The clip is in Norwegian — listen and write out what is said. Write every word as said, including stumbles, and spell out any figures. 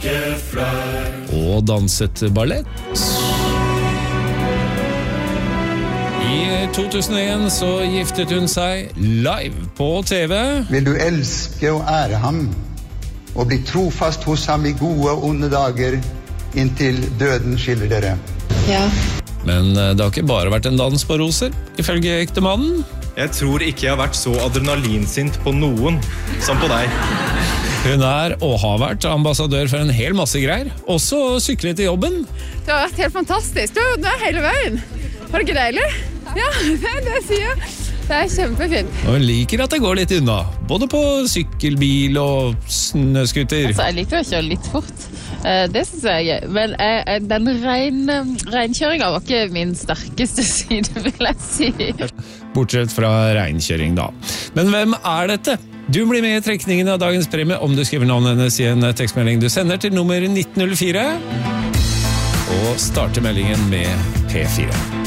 Og danset ballett. I to tusen og en så giftet hun seg live på T V. Vil du elske og ære ham, og bli trofast hos ham i gode og onde dager, inntil døden skiller dere. Ja. Men det har ikke bare vært en dans på roser, ifølge ektemannen. Jeg tror ikke jeg har vært så adrenalinsint på noen som på deg. Hun er og har vært ambassadør for en hel masse greier, også syklet til jobben. Det har vært helt fantastisk. Du har vært med hele veien. Var det ikke deilig? Ja, det er det jeg sier. Det er kjempefint. Og hun liker at det går litt unna, både på sykkelbil og snøskuter. Altså, jeg liker å kjøre litt fort. Det synes jeg er gøy. Men jeg, den regn, regnkjøringen var ikke min sterkeste side, vil jeg si. Bortsett fra regnkjøring da. Men hvem er dette? Du blir med i trekningen av dagens premie om du skriver navnet hennes i en tekstmelding du sender til nummer nitten null fire. Og starter meldingen med P fire.